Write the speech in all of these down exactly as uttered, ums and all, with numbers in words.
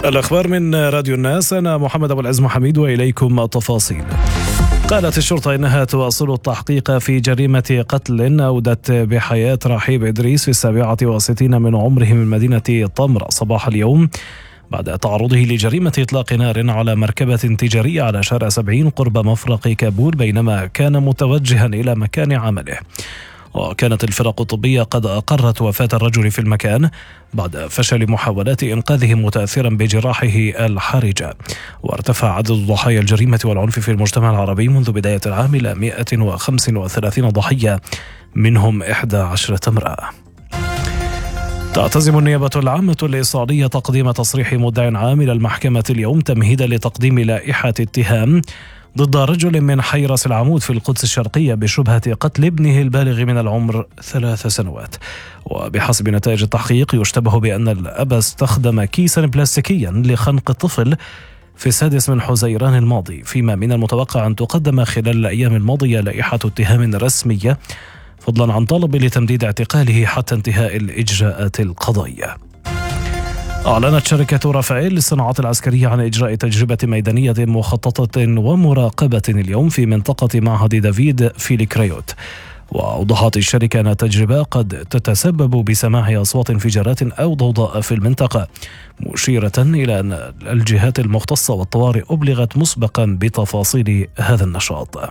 الأخبار من راديو الناس، أنا محمد أبو العز محمد وإليكم التفاصيل. قالت الشرطة إنها تواصل التحقيق في جريمة قتل أودت بحياة رحيب إدريس في السابعة وستين من عمره من مدينة طمرة صباح اليوم بعد تعرضه لجريمة إطلاق نار على مركبة تجارية على شارع سبعين قرب مفرق كابول بينما كان متوجها إلى مكان عمله. وكانت الفرق الطبية قد أقرت وفاة الرجل في المكان بعد فشل محاولات إنقاذه متأثرا بجراحه الحرجة. وارتفع عدد ضحايا الجريمة والعنف في المجتمع العربي منذ بداية العام إلى مئة وخمسة وثلاثين ضحية، منهم إحدى عشرة امرأة. تعتزم النيابة العامة الإسرائيلية تقديم تصريح مدعي عام إلى المحكمة اليوم تمهيدا لتقديم لائحة اتهام ضد رجل من حي راس العمود في القدس الشرقية بشبهة قتل ابنه البالغ من العمر ثلاث سنوات. وبحسب نتائج التحقيق يشتبه بأن الأب استخدم كيسا بلاستيكيا لخنق الطفل في السادس من حزيران الماضي، فيما من المتوقع أن تقدم خلال الأيام الماضية لائحة اتهام رسمية فضلا عن طلب لتمديد اعتقاله حتى انتهاء الإجراءات القضائية. أعلنت شركة رافائيل للصناعات العسكرية عن إجراء تجربة ميدانية مخططة ومراقبة اليوم في منطقة معهد دافيد في الكريوت. وأوضحت الشركة أن التجربة قد تتسبب بسماع أصوات انفجارات أو ضوضاء في المنطقة، مشيرة إلى أن الجهات المختصة والطوارئ أبلغت مسبقا بتفاصيل هذا النشاط.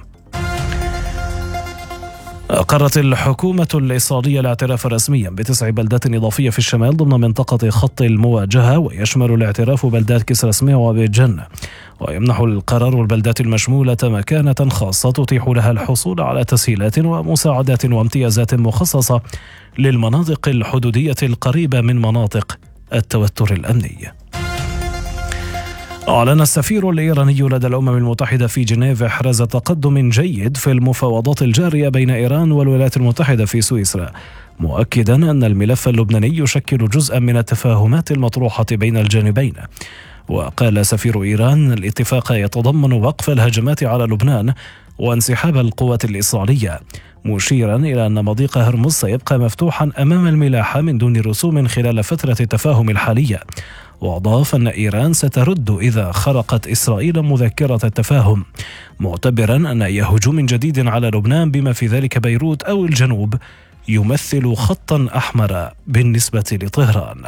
أقرت الحكومة الإسرائيلية الاعتراف رسميا بتسع بلدات إضافية في الشمال ضمن منطقة خط المواجهة، ويشمل الاعتراف بلدات كسرى سميع وبيت جنة. ويمنح القرار البلدات المشمولة مكانة خاصة تتيح لها الحصول على تسهيلات ومساعدات وامتيازات مخصصة للمناطق الحدودية القريبة من مناطق التوتر الأمني. أعلن السفير الإيراني لدى الأمم المتحدة في جنيف إحراز تقدم جيد في المفاوضات الجارية بين إيران والولايات المتحدة في سويسرا، مؤكدا أن الملف اللبناني يشكل جزءا من التفاهمات المطروحة بين الجانبين. وقال سفير إيران الاتفاق يتضمن وقف الهجمات على لبنان وانسحاب القوات الإسرائيلية، مشيرا إلى أن مضيق هرمز سيبقى مفتوحا أمام الملاحة من دون رسوم خلال فترة التفاهم الحالية. وأضاف أن إيران سترد إذا خرقت إسرائيل مذكرة التفاهم، معتبرا أن أي هجوم جديد على لبنان بما في ذلك بيروت أو الجنوب يمثل خطا أحمر بالنسبة لطهران.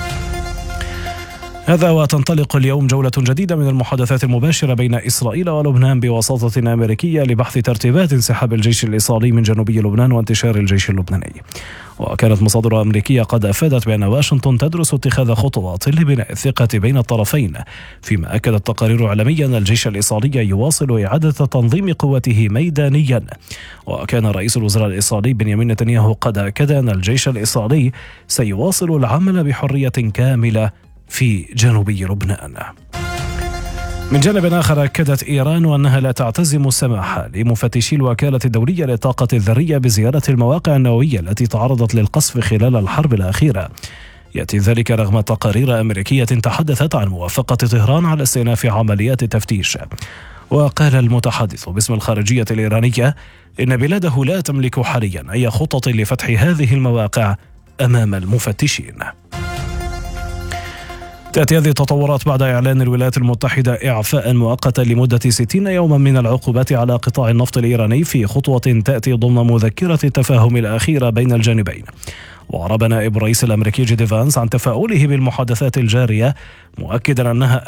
هذا وتنطلق اليوم جولة جديدة من المحادثات المباشرة بين إسرائيل ولبنان بوساطة أمريكية لبحث ترتيبات انسحاب الجيش الإسرائيلي من جنوب لبنان وانتشار الجيش اللبناني. وكانت مصادر أمريكية قد أفادت بأن واشنطن تدرس اتخاذ خطوات لبناء الثقة بين الطرفين، فيما أكدت تقارير عالمية أن الجيش الإسرائيلي يواصل إعادة تنظيم قوته ميدانيا. وكان رئيس الوزراء الإسرائيلي بنيامين نتنياهو قد أكد أن الجيش الإسرائيلي سيواصل العمل بحرية كاملة في جنوب لبنان. من جانب آخر أكدت إيران أنها لا تعتزم السماح لمفتشي الوكالة الدولية للطاقة الذرية بزيارة المواقع النووية التي تعرضت للقصف خلال الحرب الأخيرة. يأتي ذلك رغم تقارير أمريكية تحدثت عن موافقة طهران على استئناف عمليات التفتيش. وقال المتحدث باسم الخارجية الإيرانية إن بلاده لا تملك حاليا أي خطط لفتح هذه المواقع أمام المفتشين. تأتي هذه التطورات بعد إعلان الولايات المتحدة إعفاء مؤقتا لمدة ستين يوما من العقوبات على قطاع النفط الإيراني في خطوة تأتي ضمن مذكرة التفاهم الأخيرة بين الجانبين. وأعرب نائب رئيس الأمريكي جي دي فانس عن تفاؤله بالمحادثات الجارية، مؤكدا أنها